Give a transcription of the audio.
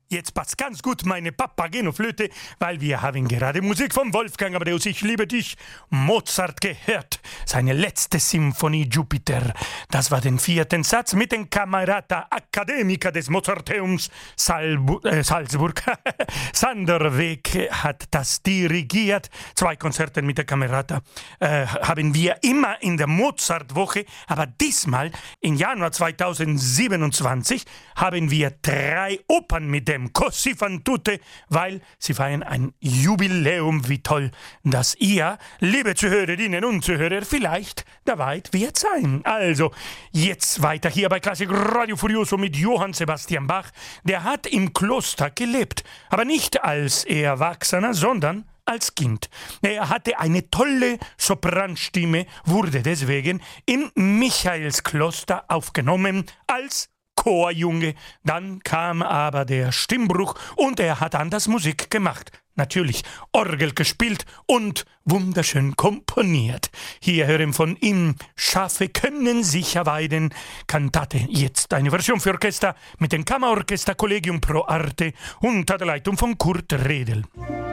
Jetzt passt ganz gut meine Papageno-Flöte, weil wir haben gerade Musik von Wolfgang Amadeus, ich liebe dich, Mozart gehört. Seine letzte Symphonie Jupiter. Das war den 4. Satz mit den Camerata Academica des Mozarteums Salzburg. Sander Weg hat das dirigiert. 2 Konzerte mit der Camerata haben wir immer in der Mozartwoche, aber diesmal im Januar 2027 haben wir 3 Opern mit dem Così fan tutte, weil sie feiern ein Jubiläum. Wie toll, dass ihr, liebe Zuhörerinnen und Zuhörer, vielleicht dabei wird sein. Also, jetzt weiter hier bei Klassik Radio Furioso mit Johann Sebastian Bach. Der hat im Kloster gelebt, aber nicht als Erwachsener, sondern als Kind. Er hatte eine tolle Sopranstimme, wurde deswegen im Michaelskloster aufgenommen als Chorjunge. Dann kam aber der Stimmbruch und er hat anders Musik gemacht. Natürlich Orgel gespielt und wunderschön komponiert. Hier hören von ihm Schafe können sicher weiden. Kantate, jetzt eine Version für Orchester mit dem Kammerorchester Collegium Pro Arte unter der Leitung von Kurt Redl.